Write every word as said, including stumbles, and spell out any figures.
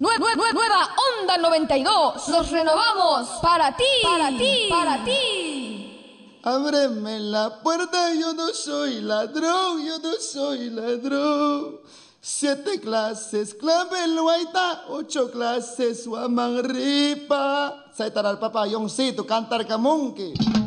Nue- nue- nue- nueva Onda noventa y dos. Nos renovamos para ti, para ti, para ti. Ábreme la puerta, yo no soy ladrón, yo no soy ladrón. Siete clases, clave el guaita, ocho clases, guamanripa. Saitar al papá, yoncito, cantar camunque.